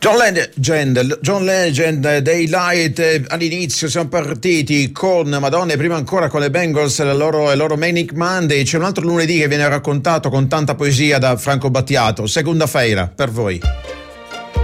John Legend, Daylight. All'inizio siamo partiti con Madonna e prima ancora con le Bengals, il loro Manic Monday. C'è un altro lunedì che viene raccontato con tanta poesia da Franco Battiato. Segunda-feira per voi.